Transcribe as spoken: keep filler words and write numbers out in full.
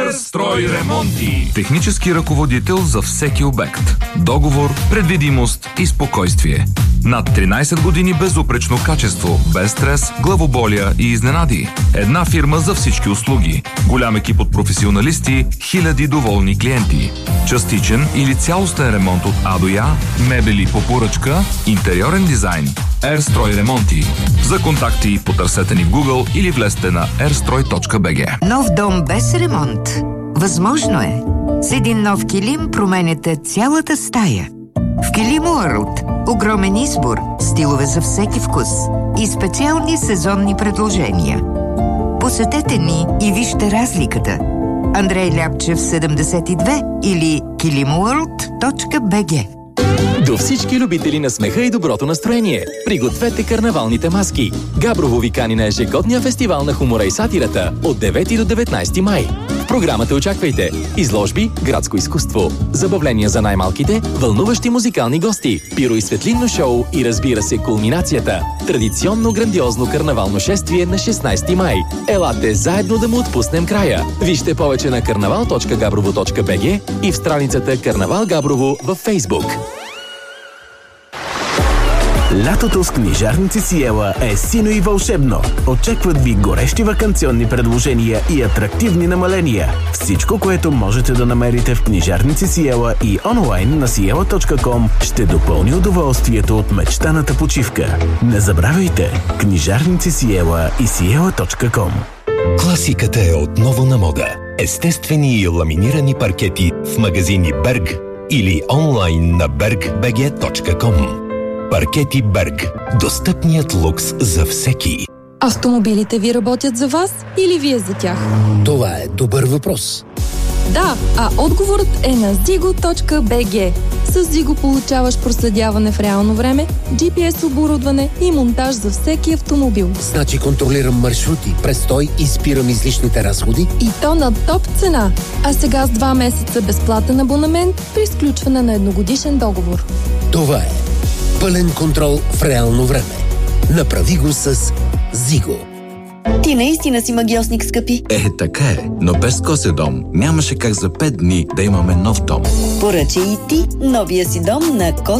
Ерстрой ремонти. Технически ръководител за всеки обект. Договор, предвидимост и спокойствие. Над тринайсет години безупречно качество, без стрес, главоболия и изненади. Една фирма за всички услуги. Голям екип от професионалисти, хиляди доволни клиенти. Частичен или цялостен ремонт от А до Я, мебели по поръчка, интериорен дизайн. Ерстрой ремонти. За контакти потърсете ни в Google или влезте на ерстрой точка би джи. Нов дом без ремонт. Възможно е. С един нов килим променяте цялата стая. В Килим Уърлд огромен избор, стилове за всеки вкус и специални сезонни предложения. Посетете ни и вижте разликата. Андрей Ляпчев седемдесет и две или килим уърлд точка би джи. До всички любители на смеха и доброто настроение, пригответе карнавалните маски. Габрово ви кани на ежегодния фестивал на хумора и сатирата от девети до деветнайсети май. В програмата очаквайте изложби, градско изкуство, забавления за най-малките, вълнуващи музикални гости, пиро и светлинно шоу и, разбира се, кулминацията – традиционно грандиозно карнавално шествие на шестнайсети май. Елате заедно да му отпуснем края. Вижте повече на карнавал точка габрово точка би джи и в страницата Карнавал Габрово във Фейсбук. Лятото с книжарници Сиела е сино и вълшебно. Очакват ви горещи ваканционни предложения и атрактивни намаления. Всичко, което можете да намерите в книжарници Сиела и онлайн на сиела точка ком, ще допълни удоволствието от мечтаната почивка. Не забравяйте! Книжарници Сиела и сиела точка ком. Класиката е отново на мода. Естествени и ламинирани паркети в магазини Берг или онлайн на берг би джи точка ком. Паркети Берг. Достъпният лукс за всеки. Автомобилите ви работят за вас или вие за тях? Това е добър въпрос. Да, а отговорът е на зиго точка би джи. С Зиго получаваш проследяване в реално време, джи пи ес оборудване и монтаж за всеки автомобил. Значи контролирам маршрути, престой и спирам излишните разходи. И то на топ цена. А сега с два месеца безплатен абонамент при изключване на едногодишен договор. Това е пълен контрол в реално време. Направи го с Зиго. Ти наистина си магиосник, скъпи. Е, така е, но без Коседом нямаше как за пет дни да имаме нов дом. Поръчай и ти новия си дом на